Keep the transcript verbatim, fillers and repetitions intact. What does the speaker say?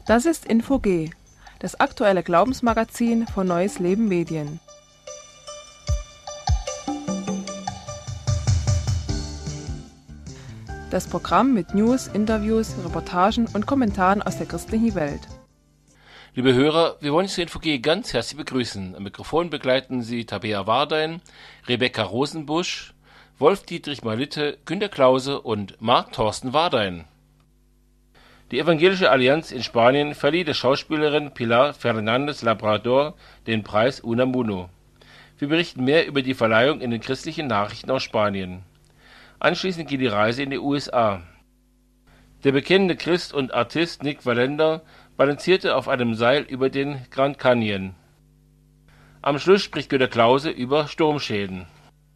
Das ist Info G, das aktuelle Glaubensmagazin von Neues Leben Medien. Das Programm mit News, Interviews, Reportagen und Kommentaren aus der christlichen Welt. Liebe Hörer, wir wollen Sie zu Info G ganz herzlich begrüßen. Am Mikrofon begleiten Sie Tabea Wardein, Rebecca Rosenbusch, Wolf-Dietrich Malitte, Günter Klause und Marc Thorsten Wardein. Die Evangelische Allianz in Spanien verlieh der Schauspielerin Pilar Fernández Labrador den Preis Unamuno. Wir berichten mehr über die Verleihung in den christlichen Nachrichten aus Spanien. Anschließend geht die Reise in die U S A. Der bekennende Christ und Artist Nick Wallenda balancierte auf einem Seil über den Grand Canyon. Am Schluss spricht Günter Klause über Sturmschäden.